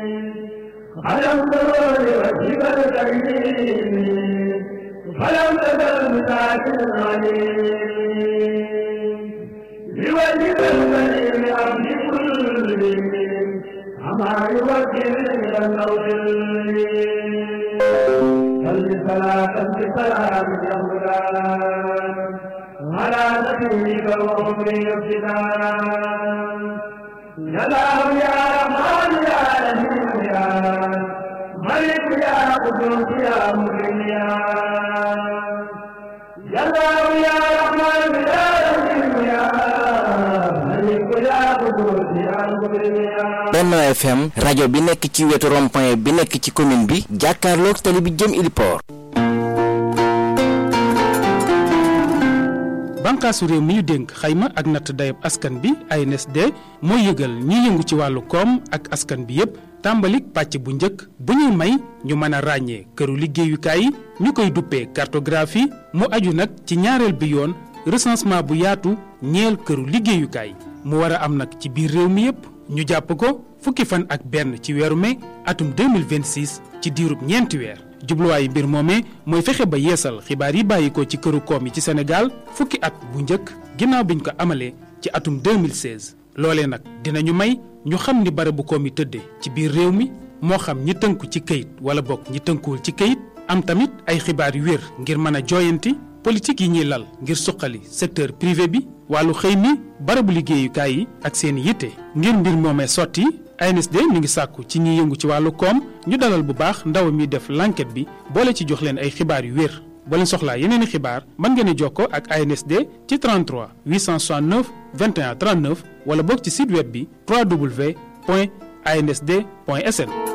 خلقت لوجهك الكريم فلم تزل مساكن عليم لوجهك الكريم عبد كل أما يوكل إلى الموت صل صلاة بسلام يهدان على نبيك وأمي ابتداء يا الله يا رحمن يا رحيم يا ملك يا قدوس يا مكرم يا الله يا رحمن يا رحيم يا ملك يا قدوس يا مكرم يا Benno FM rajo bi nekk ci wetu rond-point bi nekk ci commune bi jàkkaarloog tali bi jëm Iliport. bànqaasu réew mi ñu dénk xayma ak natt dayab askan bi ANSD mooy yëgal ñi yëngu ci wàllu koom ak askan bi yépp tàmbalik pàcc bu njëkk bu ñuy may ñu mën a ràññee këru liggéeyukaay yi ñu koy duppee cartographie mu aju nag ci ñaareel bi yoon recensement bu yaatu ñeel këru liggéeyukaay mu war a am nag ci biir réew mi yépp ñu jàpp ko fukki fan ak benn ci weeru mai atum 2026 ci diirub ñeenti weer jubluwaayu mbir moomee mooy fexe ba yeesal xibaar yi bàyyi ko ci këru koom yi ci Sénégal fukki at bu njëkk ginnaaw biñ ko amalee ci atum 2016 loolee nag dinañu may ñu xam ni barabu koom yi tëddee ci biir réew mi moo xam ñi tënku ci këyit wala bokk ñi tënkuwul ci këyit am tamit ay xibaar yu wér ngir mën a jooyanti politique yi ñuy lal ngir suqali secteur privé bi wàllu xëy mi barabu liggéeyukaay yi ak seen yitte ngir mbir moomee sotti ANSD mi ngi sàkku ci ñi yëngu ci wàllu koom ñu dalal bu baax ndaw mi def l'enquête bi boole ci jox leen ay xibaar yu wér boo leen soxlaa yeneen i xibaar mën ngeen a jokkoo ak ANSD ci 33 869 21 39 wala boog ci site web bi www.ansd.sn